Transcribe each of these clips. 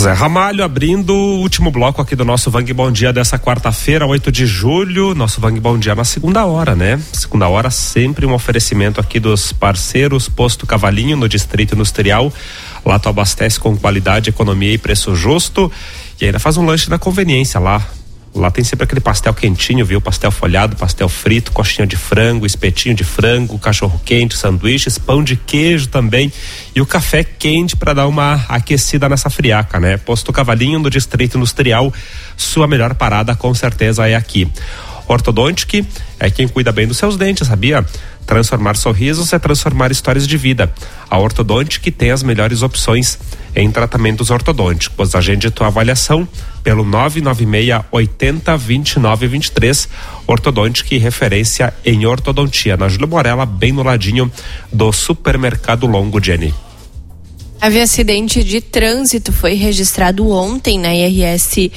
Zé Ramalho abrindo o último bloco aqui do nosso Vang Bom Dia dessa quarta-feira, 8 de julho. Nosso Vang Bom Dia na segunda hora, né? Segunda hora sempre um oferecimento aqui dos parceiros Posto Cavalinho no Distrito Industrial. Lá tu abastece com qualidade, economia e preço justo. E ainda faz um lanche na conveniência lá. Lá tem sempre aquele pastel quentinho, viu? Pastel folhado, pastel frito, coxinha de frango, espetinho de frango, cachorro quente, sanduíches, pão de queijo também e o café quente para dar uma aquecida nessa friaca, né? Posto Cavalinho no Distrito Industrial, sua melhor parada com certeza é aqui. Ortodontic é quem cuida bem dos seus dentes, sabia? Transformar sorrisos é transformar histórias de vida. A Ortodontic tem as melhores opções em tratamentos ortodônticos. Agende tua avaliação pelo 996 80 29 23. Ortodontic, referência em ortodontia. Na Júlio Morella, bem no ladinho do Supermercado Longo, Jenny. Havia acidente de trânsito, foi registrado ontem na IRS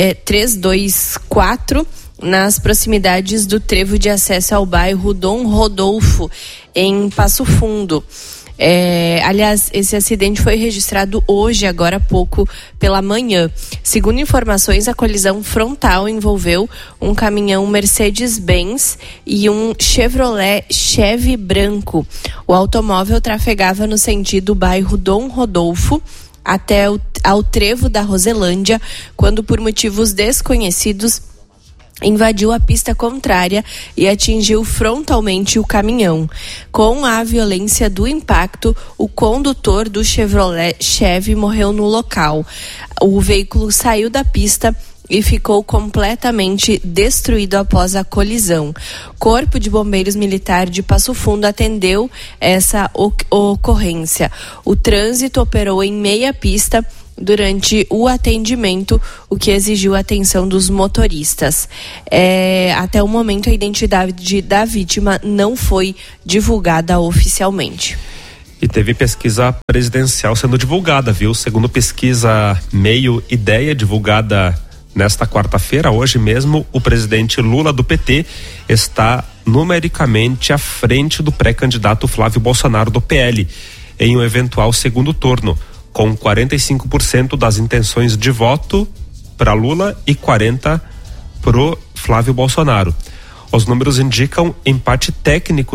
324, nas proximidades do trevo de acesso ao bairro Dom Rodolfo, em Passo Fundo. Aliás, esse acidente foi registrado hoje, agora há pouco, pela manhã. Segundo informações, a colisão frontal envolveu um caminhão Mercedes-Benz e um Chevrolet Chevy branco. O automóvel trafegava no sentido bairro Dom Rodolfo até ao trevo da Roselândia, quando por motivos desconhecidos invadiu a pista contrária e atingiu frontalmente o caminhão. Com a violência do impacto, o condutor do Chevrolet Chevy morreu no local. O veículo saiu da pista e ficou completamente destruído após a colisão. Corpo de Bombeiros Militar de Passo Fundo atendeu essa ocorrência. O trânsito operou em meia pista durante o atendimento, o que exigiu a atenção dos motoristas. Até o momento, a identidade da vítima não foi divulgada oficialmente. E teve pesquisa presidencial sendo divulgada, viu? Segundo pesquisa Meio Ideia, divulgada nesta quarta-feira, hoje mesmo, o presidente Lula do PT está numericamente à frente do pré-candidato Flávio Bolsonaro do PL em um eventual segundo turno, com 45% das intenções de voto para Lula e 40% pro Flávio Bolsonaro. Os números indicam empate técnico